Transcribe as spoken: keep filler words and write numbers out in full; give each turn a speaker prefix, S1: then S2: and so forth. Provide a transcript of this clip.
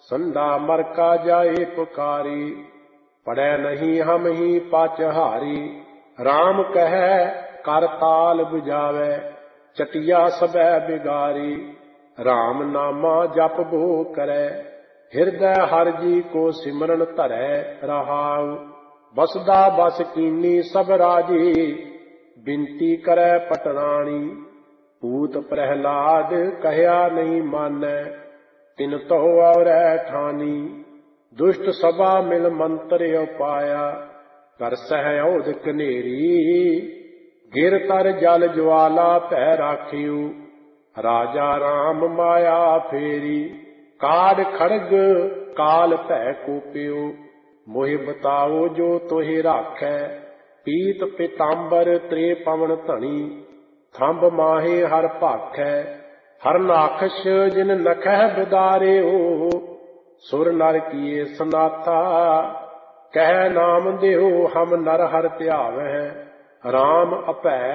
S1: संडा मर का जाए पुकारी, पड़े नहीं हम ही पाचहारी। राम कहे कर ताल बुझावे, चटिया सबे बिगारी। राम नामा जप बो करे, हृदय हर जी को सिमरन धरै रहाउ। बसदा बस कीनी सब राजी, बिनती करे पटरानी। पूत प्रहलाद कहया नहीं मानै, तिन तो और ठानी। दुष्ट सभा मिल मंत्र उपाया, कर सह औध कनेरी। गिर तर जल ज्वाला पै राखियो, राजा राम माया फेरी। काड खड़ग काल पै कोपियो, मोहि बताओ जो तोहि राखै। पीत पीतांबर त्रे पवन धनी, थंब माहे हर भाखै। हर नाखश जिन नखह बिदारियो, सुर नर किए सनाथा। कह नाम देहो हम नर हर ध्यावै, राम अपै